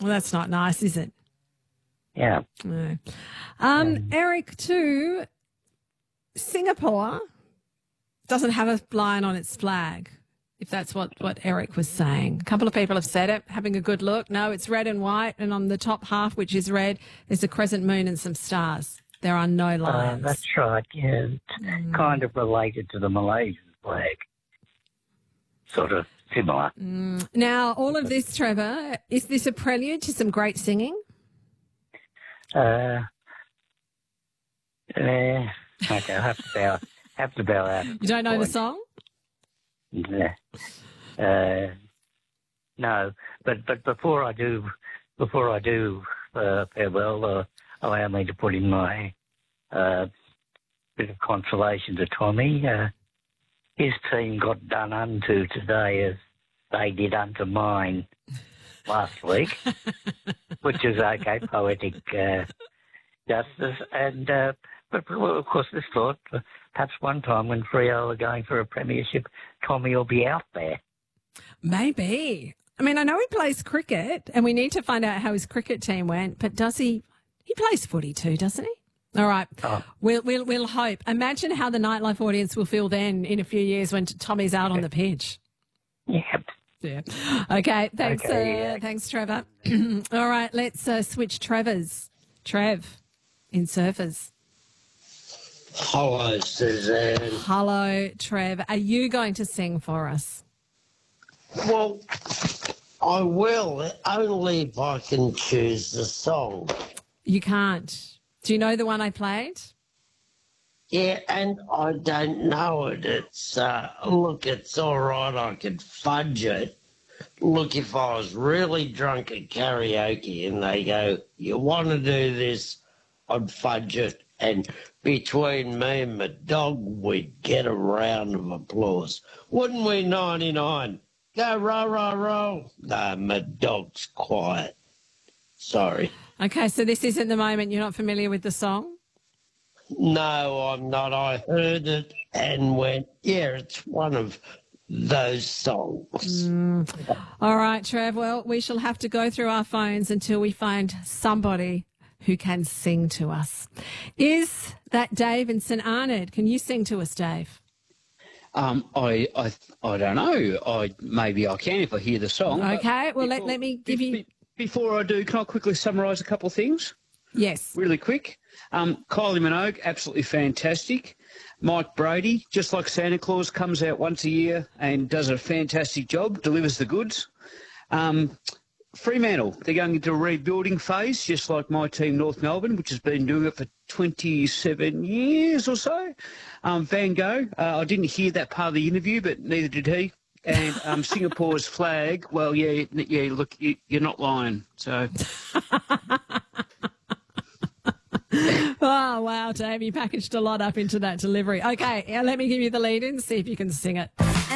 Well, that's not nice, is it? Yeah. No. Eric, too, Singapore doesn't have a lion on its flag, if that's what Eric was saying. A couple of people have said it, having a good look. No, it's red and white, and on the top half, which is red, there's a crescent moon and some stars. There are no lions. That's right, yeah. It's kind of related to the Malaysian flag. Sort of similar. Now, all of this, Trevor, is this a prelude to some great singing? Okay, I have to bow out. You don't know the song? Yeah. No, but before I do farewell, allow me to put in my bit of consolation to Tommy. His team got done unto today as they did unto mine last week, which is okay, poetic justice. And but of course, this thought perhaps one time when Freo are going for a premiership, Tommy will be out there. Maybe. I mean, I know he plays cricket, and we need to find out how his cricket team went. But does he? He plays footy too, doesn't he? All right. Oh. We'll hope. Imagine how the Nightlife audience will feel then in a few years when Tommy's out on the pitch. Yep. Yeah. Okay. Thanks. Okay, Thanks, Trevor. All right. Let's switch Trevors. Trev in Surfers. Hello, Suzanne. Hello, Trev. Are you going to sing for us? Well, I will, only if I can choose the song. You can't. Do you know the one I played? Yeah, and I don't know it. It's, look, it's all right, I could fudge it. Look, if I was really drunk at karaoke and they go, you want to do this, I'd fudge it. And between me and my dog, we'd get a round of applause. Wouldn't we, 99? Go, row, row, row. No, my dog's quiet. Sorry. Okay, so this isn't the moment. You're not familiar with the song? No, I'm not. I heard it and went, yeah, it's one of those songs. All right, Trev. Well, we shall have to go through our phones until we find somebody who can sing to us. Is that Dave in St Arnaud? Can you sing to us, Dave? I don't know. Maybe I can if I hear the song. Okay, well, let me give you... Before I do, can I quickly summarise a couple of things? Yes. Really quick. Kylie Minogue, absolutely fantastic. Mike Brady, just like Santa Claus, comes out once a year and does a fantastic job, delivers the goods. Fremantle, they're going into a rebuilding phase, just like my team, North Melbourne, which has been doing it for 27 years or so. Van Gogh, I didn't hear that part of the interview, but neither did he. And Singapore's flag, well, yeah, look, you're not lying, so... Oh, wow, Dave, you packaged a lot up into that delivery. Okay, let me give you the lead in, see if you can sing it.